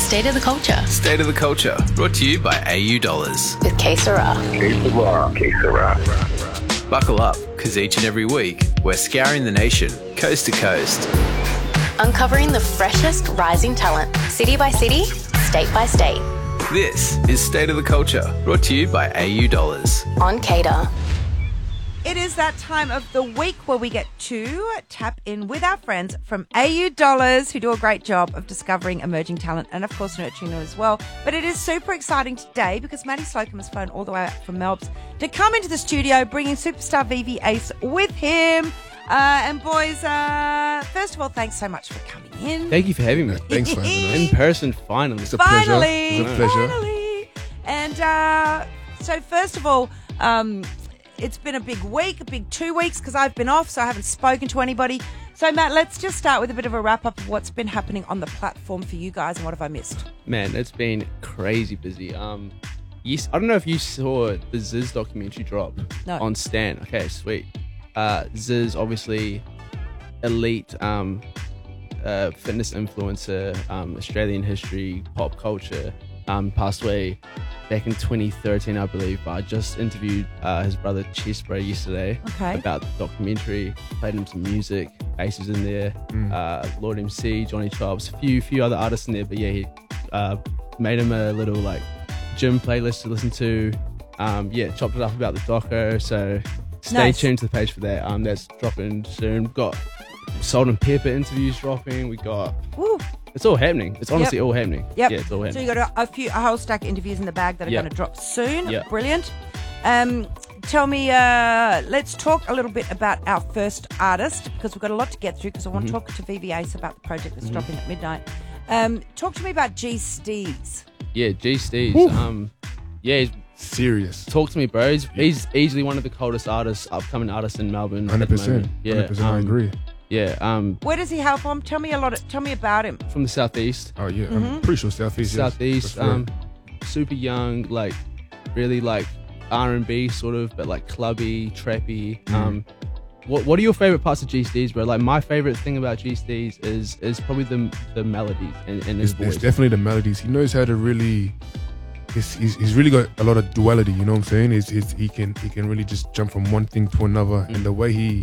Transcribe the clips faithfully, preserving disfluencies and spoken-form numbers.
State of the Culture. State of the Culture, brought to you by A U Dollars. With K Sarah. K Sarah, K Sarah. Buckle up, because each and every week, we're scouring the nation, coast to coast. Uncovering the freshest rising talent, city by city, state by state. This is State of the Culture, brought to you by A U Dollars. On Cater. It is that time of the week where we get to tap in with our friends from A U Dollars, who do a great job of discovering emerging talent and, of course, nurturing them as well. But it is super exciting today because Maddie Slocum has flown all the way out from Melbourne to come into the studio, bringing superstar Vivi Ace with him. Uh, and boys, uh, first of all, thanks so much for coming in. Thank you for having me. Thanks for having us. In person, finally. It's a Finally, pleasure. It's a pleasure. finally. And uh, so, first of all, um, it's been a big week, a big two weeks because I've been off, so I haven't spoken to anybody. So, Matt, let's just start with a bit of a wrap-up of what's been happening on the platform for you guys and what have I missed? Man, it's been crazy busy. Um, yes, I don't know if you saw the Ziz documentary drop No. on Stan. Okay, sweet. Uh, Ziz, obviously, elite um, uh, fitness influencer, um, Australian history, pop culture, um, passed away back in twenty thirteen, I believe. But I just interviewed uh, his brother Chespray yesterday Okay. about the documentary. Played him some music. Ace was in there. Mm. Uh, Lord M C, Johnny Chops, a few few other artists in there. But yeah, he uh, made him a little like gym playlist to listen to. Um, yeah, chopped it up about the doco. So stay Nice. tuned to the page for that. Um, that's dropping soon. We've got Salt and Pepper interviews dropping. We got Woo. it's all happening. It's honestly Yep. all happening. Yep. Yeah, it's all So happening. you got a, a few, a whole stack of interviews in the bag that are Yep. going to drop soon. Yep. Brilliant. Um, tell me, uh, let's talk a little bit about our first artist because we've got a lot to get through because I want Mm-hmm. to talk to Vivi Ace about the project that's dropping at midnight. Um, talk to me about G Steez. Yeah, G Steez. Woo. Um, yeah, he's, Serious. talk to me, bro. He's, he's easily one of the coldest artists, upcoming artists in Melbourne. at the Hundred percent. moment. Yeah, Hundred percent. I um, agree. Yeah, um, Where does he hail from? Tell me a lot. Of, tell me about him. from the southeast. Oh yeah, Mhm. I'm pretty sure Southeast. yes, Southeast, for sure. um, super young, like really like R and B sort of, but like clubby, trappy. Mm. Um, what what are your favorite parts of G Steez, bro? Like my favorite thing about G Steez is is probably the the melodies and, and his it's, voice. it's definitely the melodies. He knows how to really. He's, he's, he's really got a lot of duality. You know what I'm saying? It's, it's, he can he can really just jump from one thing to another, Mm. and the way he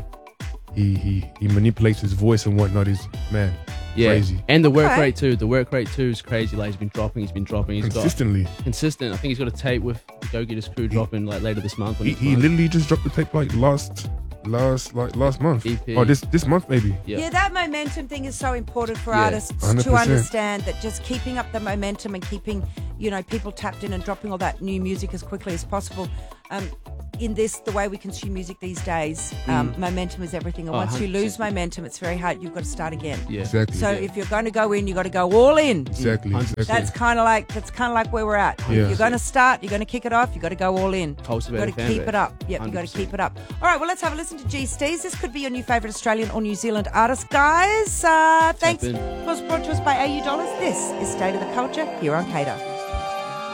he he he manipulates his voice and whatnot is man yeah, crazy. and the work Okay. rate too. The work rate too is crazy. Like he's been dropping, he's been dropping. He's Consistently. got consistent. I think he's got a tape with the Go Getters crew dropping like later this month. or He, next he month. literally just dropped the tape like last last like last month. E P. Oh, this this month maybe. Yeah. Yeah, that momentum thing is so important for Yeah, artists one hundred to percent. understand that just keeping up the momentum and keeping, you know, people tapped in and dropping all that new music as quickly as possible. Um, in this, the way we consume music these days, um, momentum is everything. And Oh, once you one hundred lose percent. momentum, it's very hard. You've got to start again. Yeah. Exactly. So if you're going to go in, you've got to go all in. exactly. Mm, exactly. That's kind of like that's kind of like where we're at. Yeah. You're going to start. You're going to kick it off. You've got to go all in. Cultivate You've a got to fan keep base. it up. Yep, you've got to one hundred percent. keep it up. All right, well, let's have a listen to G Steez. This could be your new favourite Australian or New Zealand artist, guys. Uh, thanks. in. It was brought to us by A U Dollars. This is State of the Culture here on Cater.